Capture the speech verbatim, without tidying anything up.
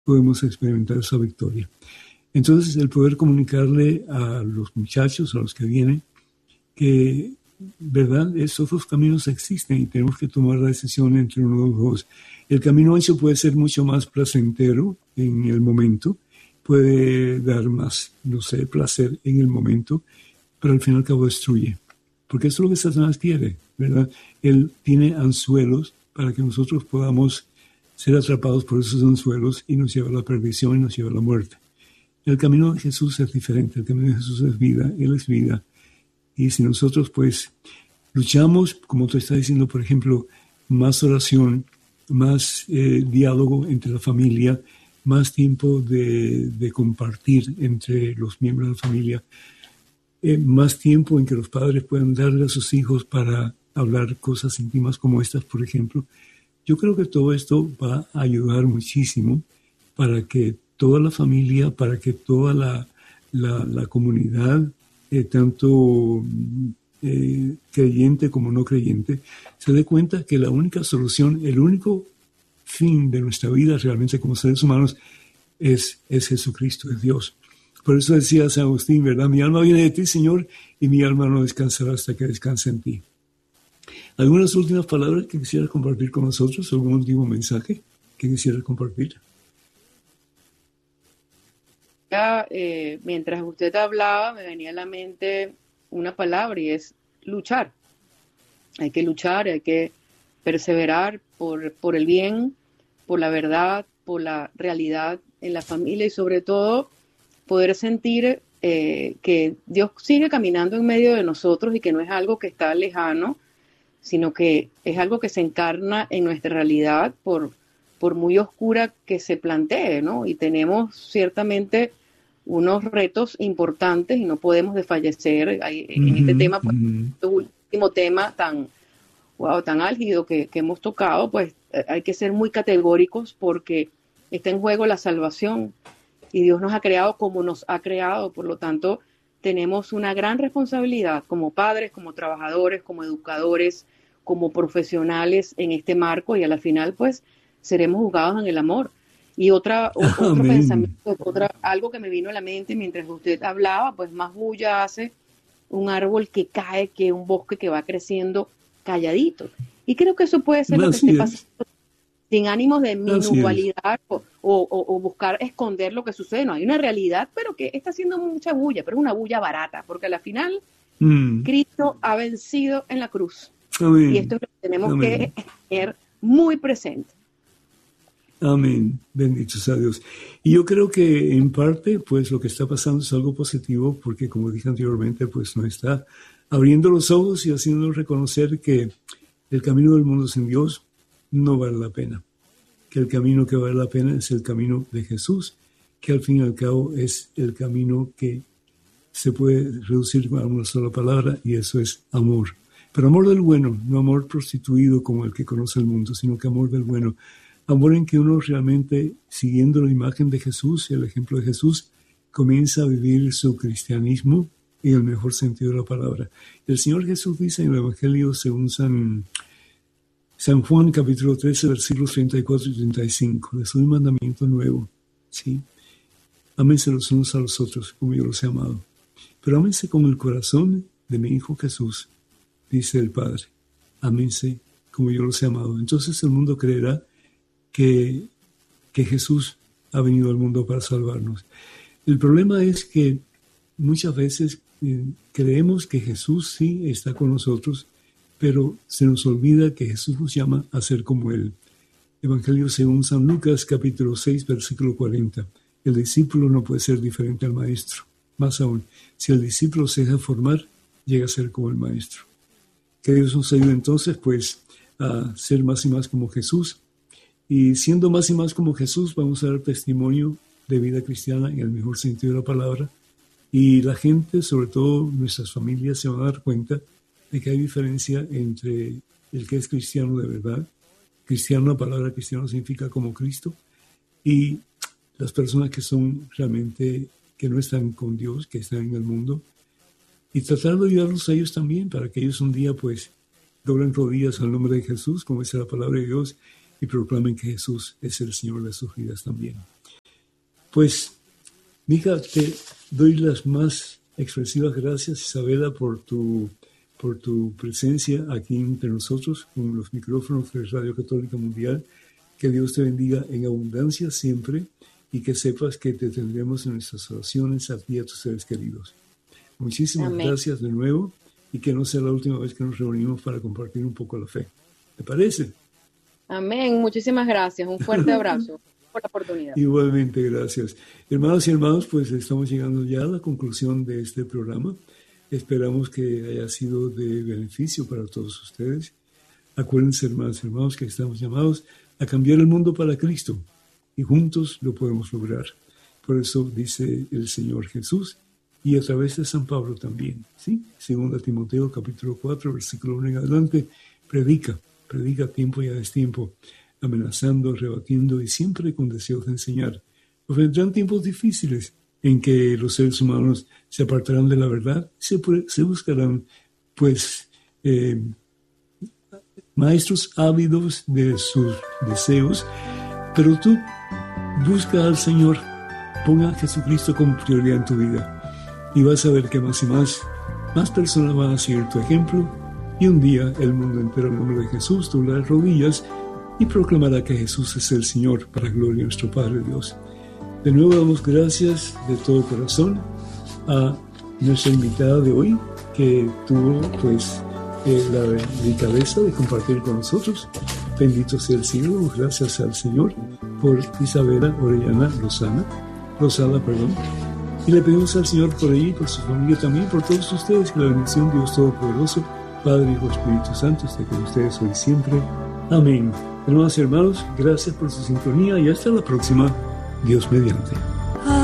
podemos experimentar esa victoria. Entonces, el poder comunicarle a los muchachos, a los que vienen, que, ¿verdad?, esos dos caminos existen y tenemos que tomar la decisión entre uno de los dos. El camino ancho puede ser mucho más placentero en el momento, puede dar más, no sé, placer en el momento, pero al fin y al cabo destruye. Porque eso es lo que Satanás quiere, ¿verdad? Él tiene anzuelos para que nosotros podamos ser atrapados por esos anzuelos y nos lleva a la perdición y nos lleva a la muerte. El camino de Jesús es diferente, el camino de Jesús es vida, Él es vida. Y si nosotros pues luchamos, como tú estás diciendo, por ejemplo, más oración, más eh, diálogo entre la familia, más tiempo de, de compartir entre los miembros de la familia, eh, más tiempo en que los padres puedan darle a sus hijos para hablar cosas íntimas como estas, por ejemplo. Yo creo que todo esto va a ayudar muchísimo para que toda la familia, para que toda la, la, la comunidad, eh, tanto eh, creyente como no creyente, se dé cuenta que la única solución, el único fin de nuestra vida realmente como seres humanos es, es Jesucristo, es Dios. Por eso decía San Agustín, ¿verdad? Mi alma viene de ti, Señor, y mi alma no descansará hasta que descanse en ti. ¿Algunas últimas palabras que quisieras compartir con nosotros? ¿Algún último mensaje que quisieras compartir? Ya, eh, mientras usted hablaba, me venía a la mente una palabra y es luchar. Hay que luchar, hay que perseverar por, por el bien, por la verdad, por la realidad en la familia y sobre todo poder sentir eh, que Dios sigue caminando en medio de nosotros y que no es algo que está lejano, sino que es algo que se encarna en nuestra realidad por, por muy oscura que se plantee, ¿no? Y tenemos ciertamente unos retos importantes y no podemos desfallecer en uh-huh, este tema, pues, uh-huh. Este último tema tan, wow, tan álgido que, que hemos tocado, pues hay que ser muy categóricos porque está en juego la salvación y Dios nos ha creado como nos ha creado, por lo tanto tenemos una gran responsabilidad como padres, como trabajadores, como educadores, como profesionales en este marco y a la final pues seremos juzgados en el amor. Y otra, o, otro pensamiento, otra, algo que me vino a la mente mientras usted hablaba, pues más bulla hace un árbol que cae que un bosque que va creciendo calladito. Y creo que eso puede ser lo que esté pasando, sin ánimos de minualidad o, o, o buscar esconder lo que sucede. No, hay una realidad, pero que está haciendo mucha bulla, pero es una bulla barata, porque al final mm. Cristo ha vencido en la cruz. Amén. Y esto es lo que tenemos Amén. que tener muy presente. Amén, bendito sea Dios. Y yo creo que en parte, pues lo que está pasando es algo positivo, porque como dije anteriormente, pues nos está abriendo los ojos y haciéndonos reconocer que el camino del mundo sin Dios no vale la pena. Que el camino que vale la pena es el camino de Jesús, que al fin y al cabo es el camino que se puede reducir a una sola palabra, y eso es amor. Pero amor del bueno, no amor prostituido como el que conoce el mundo, sino que amor del bueno. Amor en que uno realmente, siguiendo la imagen de Jesús y el ejemplo de Jesús, comienza a vivir su cristianismo en el mejor sentido de la palabra. El Señor Jesús dice en el Evangelio según San, San Juan, capítulo trece, versículos treinta y cuatro y treinta y cinco, les doy un mandamiento nuevo, ¿sí? Ámense los unos a los otros como yo los he amado. Pero ámense con el corazón de mi Hijo Jesús, dice el Padre. Ámense como yo los he amado. Entonces el mundo creerá Que, que Jesús ha venido al mundo para salvarnos. El problema es que muchas veces eh, creemos que Jesús sí está con nosotros, pero se nos olvida que Jesús nos llama a ser como Él. Evangelio según San Lucas, capítulo seis, versículo cuarenta. El discípulo no puede ser diferente al maestro. Más aún, si el discípulo se deja formar, llega a ser como el maestro. Que Dios nos ayude entonces, pues, a ser más y más como Jesús. Y siendo más y más como Jesús, vamos a dar testimonio de vida cristiana en el mejor sentido de la palabra. Y la gente, sobre todo nuestras familias, se van a dar cuenta de que hay diferencia entre el que es cristiano de verdad. Cristiano, la palabra cristiano significa como Cristo. Y las personas que son realmente, que no están con Dios, que están en el mundo. Y tratar de ayudarlos a ellos también, para que ellos un día, pues, doblen rodillas al nombre de Jesús, como dice la palabra de Dios, y proclamen que Jesús es el Señor de sus vidas también. Pues, mija, te doy las más expresivas gracias, Isabela, por tu, por tu presencia aquí entre nosotros con los micrófonos de Radio Católica Mundial. Que Dios te bendiga en abundancia siempre y que sepas que te tendremos en nuestras oraciones a ti y a tus seres queridos. Muchísimas Amén. Gracias de nuevo y que no sea la última vez que nos reunimos para compartir un poco la fe. ¿Te parece? Amén. Muchísimas gracias. Un fuerte abrazo por la oportunidad. Igualmente, gracias. Hermanos y hermanos, pues estamos llegando ya a la conclusión de este programa. Esperamos que haya sido de beneficio para todos ustedes. Acuérdense, hermanos y hermanos, que estamos llamados a cambiar el mundo para Cristo y juntos lo podemos lograr. Por eso dice el Señor Jesús y a través de San Pablo también, ¿sí? Segunda Timoteo capítulo cuatro, versículo uno en adelante, predica, predica a tiempo y a destiempo, amenazando, rebatiendo y siempre con deseos de enseñar. Pues vendrán tiempos difíciles en que los seres humanos se apartarán de la verdad, se, se buscarán, pues, eh, maestros ávidos de sus deseos, pero tú busca al Señor, ponga a Jesucristo como prioridad en tu vida y vas a ver que más y más, más personas van a seguir tu ejemplo y un día el mundo entero en nombre de Jesús doblará rodillas y proclamará que Jesús es el Señor para gloria de nuestro Padre Dios. De nuevo damos gracias de todo corazón a nuestra invitada de hoy que tuvo pues Eh, la delicadeza de compartir con nosotros. Bendito sea el cielo, gracias al Señor por Isabela Orellana Lozana, Rosada, perdón. Y le pedimos al Señor por ella y por su familia también, por todos ustedes, que la bendición de Dios Todopoderoso, Padre, Hijo, Espíritu Santo, esté con ustedes hoy y siempre. Amén. Hermanos y hermanos, gracias por su sintonía y hasta la próxima. Dios mediante.